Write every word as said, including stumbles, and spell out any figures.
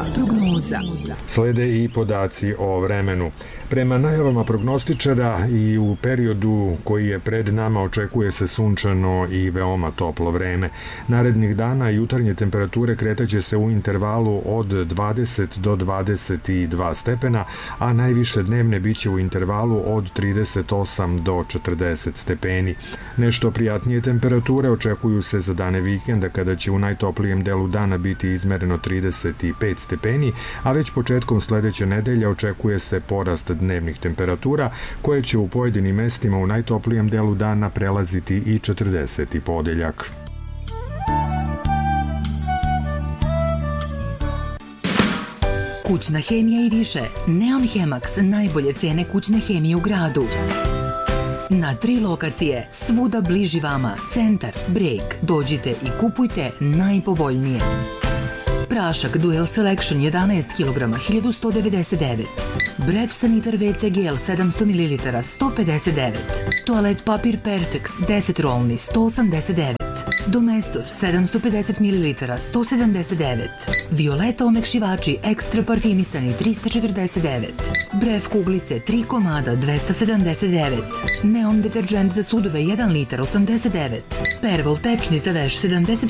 Prognoza. Prognoza. Slede i podaci o vremenu. Prema najavama prognostičara i u periodu koji je pred nama očekuje se sunčano i veoma toplo vreme. Narednih dana jutarnje temperature kretaće se u intervalu od dvadeset do dvadeset dva stepena, a najviše dnevne biće u intervalu od trideset osam do četrdeset stepeni. Nešto prijatnije temperature očekuju se za dane vikenda kada će u najtoplijem delu dana biti izmereno trideset pet stepeni, a već početkom sledeće nedelje očekuje se porast dnevnih temperatura koje će u pojedinim mestima u najtoplijem delu dana prelaziti i četrdeseti podeljak. Kućna hemija i više. Neon Hemax, najbolje cene kućne hemije u gradu. Na tri lokacije, svuda bliži vama, Centar, Breg. Dođite i kupujte najpovoljnije. Prašak Dual Selection jedanaest kilograma hiljadu sto devedeset devet. Brev Sanitar ve ce gel sedamsto mililitara sto pedeset devet. Toalet papir Perfex deset rolni sto osamdeset devet. Domestos sedamsto pedeset mililitara sto sedamdeset devet. Violeta omekšivači ekstra parfimisani trista četrdeset devet. Brev kuglice tri komada dvesta sedamdeset devet. Neon deterđent za sudove jedan litar osamdeset devet. Pervol tečni za veš sedamdeset